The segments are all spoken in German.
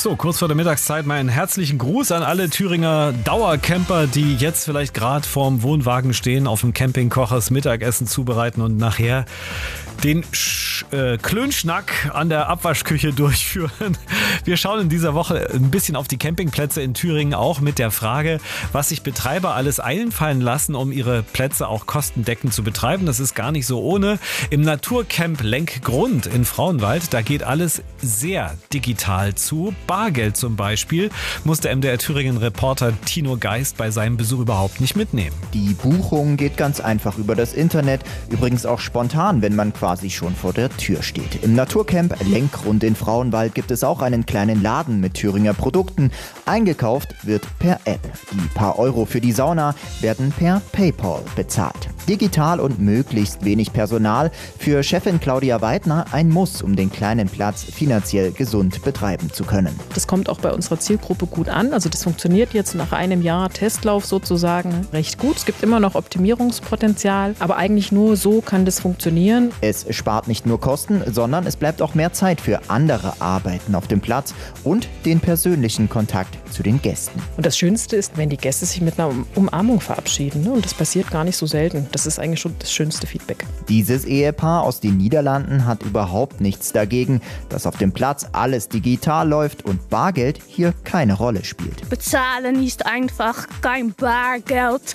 So, kurz vor der Mittagszeit meinen herzlichen Gruß an alle Thüringer Dauercamper, die jetzt vielleicht gerade vorm Wohnwagen stehen, auf dem Campingkochers Mittagessen zubereiten und nachher den Klönschnack an der Abwaschküche durchführen. Wir schauen in dieser Woche ein bisschen auf die Campingplätze in Thüringen, auch mit der Frage, was sich Betreiber alles einfallen lassen, um ihre Plätze auch kostendeckend zu betreiben. Das ist gar nicht so ohne. Im Naturcamp Lenkgrund in Frauenwald, da geht alles sehr digital zu. Bargeld zum Beispiel muss der MDR Thüringen-Reporter Tino Geist bei seinem Besuch überhaupt nicht mitnehmen. Die Buchung geht ganz einfach über das Internet, übrigens auch spontan, wenn man quasi schon vor der Tür steht. Im Naturcamp Lenkgrund in Frauenwald gibt es auch einen kleinen Laden mit Thüringer Produkten. Eingekauft wird per App. Die paar Euro für die Sauna werden per PayPal bezahlt. Digital und möglichst wenig Personal. Für Chefin Claudia Weidner ein Muss, um den kleinen Platz finanziell gesund betreiben zu können. Das kommt auch bei unserer Zielgruppe gut an. Also das funktioniert jetzt nach einem Jahr Testlauf sozusagen recht gut. Es gibt immer noch Optimierungspotenzial, aber eigentlich nur so kann das funktionieren. Es spart nicht nur Kosten, sondern es bleibt auch mehr Zeit für andere Arbeiten auf dem Platz und den persönlichen Kontakt zu den Gästen. Und das Schönste ist, wenn die Gäste sich mit einer Umarmung verabschieden. Und das passiert gar nicht so selten. Das ist eigentlich schon das schönste Feedback. Dieses Ehepaar aus den Niederlanden hat überhaupt nichts dagegen, dass auf dem Platz alles digital läuft und Bargeld hier keine Rolle spielt. Bezahlen ist einfach kein Bargeld.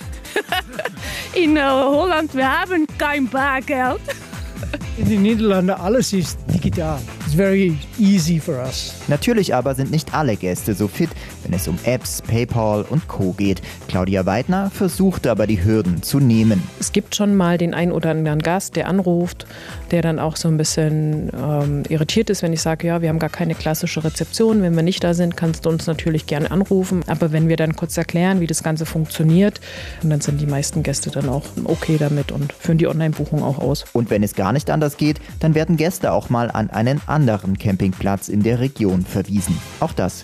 In Holland, wir haben kein Bargeld. In den Niederlanden alles ist digital. It's very easy for us. Natürlich aber sind nicht alle Gäste so fit, wenn es um Apps, PayPal und Co. geht. Claudia Weidner versucht aber die Hürden zu nehmen. Es gibt schon mal den einen oder anderen Gast, der anruft, der dann auch so ein bisschen irritiert ist, wenn ich sage, ja, wir haben gar keine klassische Rezeption. Wenn wir nicht da sind, kannst du uns natürlich gerne anrufen. Aber wenn wir dann kurz erklären, wie das Ganze funktioniert, dann sind die meisten Gäste dann auch okay damit und führen die Online-Buchung auch aus. Und wenn es gar nicht anders geht, dann werden Gäste auch mal an einen anderen Campingplatz in der Region verwiesen. Auch das